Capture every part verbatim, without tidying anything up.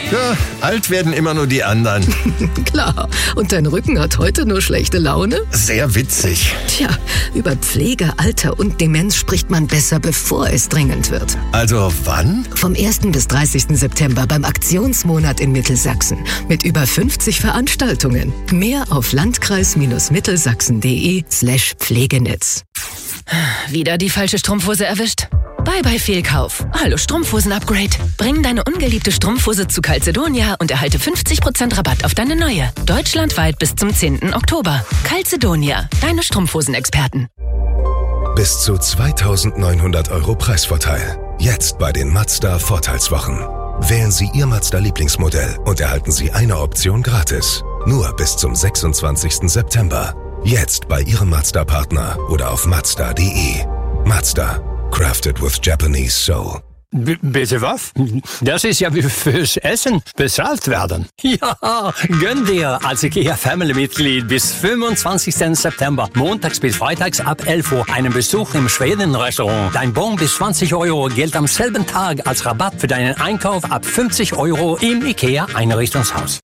Ja, alt werden immer nur die anderen. Klar. Und dein Rücken hat heute nur schlechte Laune? Sehr witzig. Tja, über Pflege, Alter und Demenz spricht man besser, bevor es dringend wird. Also wann? Vom ersten bis dreißigsten September beim Aktionsmonat in Mittelsachsen. Mit über fünfzig Veranstaltungen. Mehr auf landkreis-mittelsachsen.de slash Pflegenetz. Wieder die falsche Strumpfhose erwischt? Bye bye Fehlkauf. Hallo Strumpfhosen-Upgrade. Bring deine ungeliebte Strumpfhose zu Calzedonia und erhalte fünfzig Prozent Rabatt auf deine neue. Deutschlandweit bis zum zehnten Oktober. Calzedonia, deine Strumpfhosen-Experten. Bis zu zweitausendneunhundert Euro Preisvorteil. Jetzt bei den Mazda Vorteilswochen. Wählen Sie Ihr Mazda-Lieblingsmodell und erhalten Sie eine Option gratis. Nur bis zum sechsundzwanzigsten September. Jetzt bei Ihrem Mazda-Partner oder auf mazda punkt de. Mazda. Crafted with Japanese soul. B- bitte was? Das ist ja wie fürs Essen bezahlt werden. Ja, gönn dir als IKEA-Family-Mitglied bis fünfundzwanzigsten September, montags bis freitags ab elf Uhr, einen Besuch im Schweden-Restaurant. Dein Bon bis zwanzig Euro gilt am selben Tag als Rabatt für deinen Einkauf ab fünfzig Euro im IKEA-Einrichtungshaus.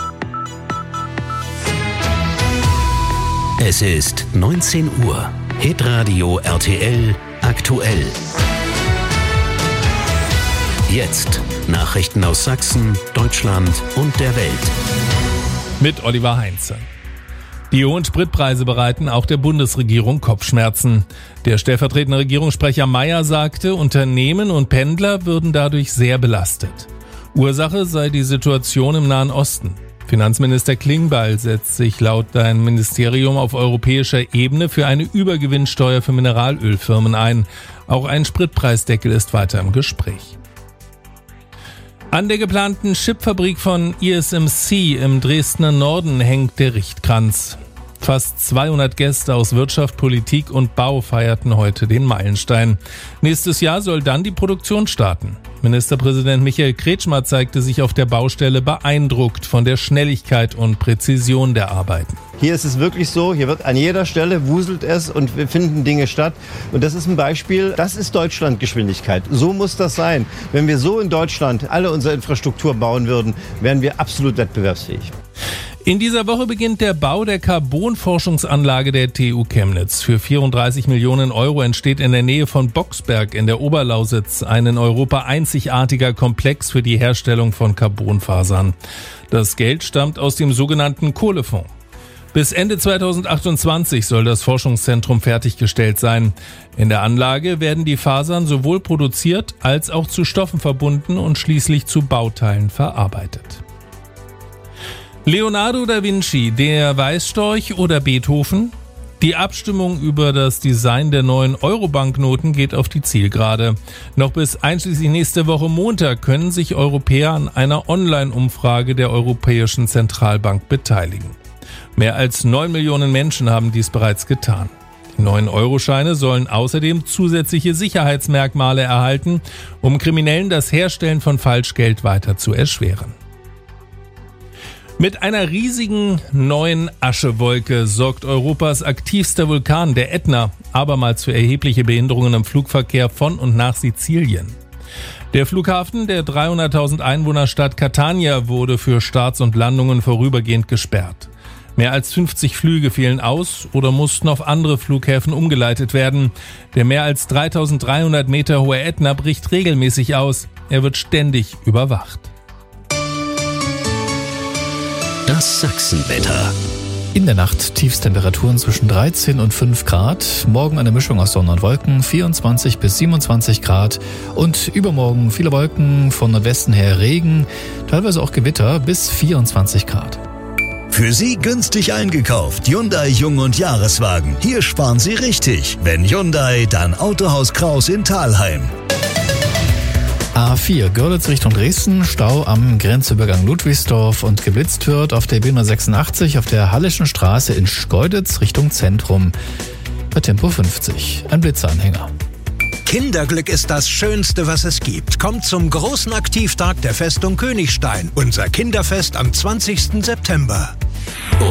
Es ist neunzehn Uhr. Hitradio R T L aktuell. Jetzt Nachrichten aus Sachsen, Deutschland und der Welt. Mit Oliver Heinze. Die hohen Spritpreise bereiten auch der Bundesregierung Kopfschmerzen. Der stellvertretende Regierungssprecher Mayer sagte, Unternehmen und Pendler würden dadurch sehr belastet. Ursache sei die Situation im Nahen Osten. Finanzminister Klingbeil setzt sich laut seinem Ministerium auf europäischer Ebene für eine Übergewinnsteuer für Mineralölfirmen ein. Auch ein Spritpreisdeckel ist weiter im Gespräch. An der geplanten Chipfabrik von I S M C im Dresdner Norden hängt der Richtkranz. Fast zweihundert Gäste aus Wirtschaft, Politik und Bau feierten heute den Meilenstein. Nächstes Jahr soll dann die Produktion starten. Ministerpräsident Michael Kretschmer zeigte sich auf der Baustelle beeindruckt von der Schnelligkeit und Präzision der Arbeiten. Hier ist es wirklich so, hier wird an jeder Stelle wuselt es und wir finden Dinge statt. Und das ist ein Beispiel, das ist Deutschlandgeschwindigkeit. So muss das sein. Wenn wir so in Deutschland alle unsere Infrastruktur bauen würden, wären wir absolut wettbewerbsfähig. In dieser Woche beginnt der Bau der Carbon-Forschungsanlage der T U Chemnitz. Für vierunddreißig Millionen Euro entsteht in der Nähe von Boxberg in der Oberlausitz ein in Europa einzigartiger Komplex für die Herstellung von Carbonfasern. Das Geld stammt aus dem sogenannten Kohlefonds. Bis Ende zweitausendachtundzwanzig soll das Forschungszentrum fertiggestellt sein. In der Anlage werden die Fasern sowohl produziert als auch zu Stoffen verbunden und schließlich zu Bauteilen verarbeitet. Leonardo da Vinci, der Weißstorch oder Beethoven? Die Abstimmung über das Design der neuen Euro-Banknoten geht auf die Zielgerade. Noch bis einschließlich nächste Woche Montag können sich Europäer an einer Online-Umfrage der Europäischen Zentralbank beteiligen. Mehr als neun Millionen Menschen haben dies bereits getan. Die neuen Euroscheine sollen außerdem zusätzliche Sicherheitsmerkmale erhalten, um Kriminellen das Herstellen von Falschgeld weiter zu erschweren. Mit einer riesigen neuen Aschewolke sorgt Europas aktivster Vulkan, der Ätna, abermals für erhebliche Behinderungen im Flugverkehr von und nach Sizilien. Der Flughafen der dreihunderttausend Einwohnerstadt Catania wurde für Starts und Landungen vorübergehend gesperrt. Mehr als fünfzig Flüge fielen aus oder mussten auf andere Flughäfen umgeleitet werden. Der mehr als dreitausenddreihundert Meter hohe Ätna bricht regelmäßig aus. Er wird ständig überwacht. Das Sachsenwetter. In der Nacht Tiefstemperaturen zwischen dreizehn und fünf Grad. Morgen eine Mischung aus Sonne und Wolken, vierundzwanzig bis siebenundzwanzig Grad. Und übermorgen viele Wolken, von Nordwesten her Regen, teilweise auch Gewitter bis vierundzwanzig Grad. Für Sie günstig eingekauft. Hyundai Jung- und Jahreswagen. Hier sparen Sie richtig. Wenn Hyundai, dann Autohaus Kraus in Thalheim. A vier Görlitz Richtung Dresden, Stau am Grenzübergang Ludwigsdorf und geblitzt wird auf der B hundertsechsundachtzig auf der Hallischen Straße in Schkeuditz Richtung Zentrum. Bei Tempo fünfzig, ein Blitzeanhänger. Kinderglück ist das Schönste, was es gibt. Kommt zum großen Aktivtag der Festung Königstein. Unser Kinderfest am zwanzigsten September.